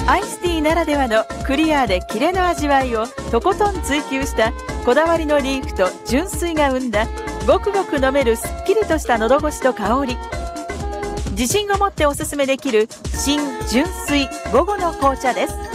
アイスティーならではのクリアでキレの味わいをとことん追求したこだわりのリーフと純粋が生んだごくごく飲めるすっきりとした喉越しと香り。自信を持っておすすめできる新純粋午後の紅茶です。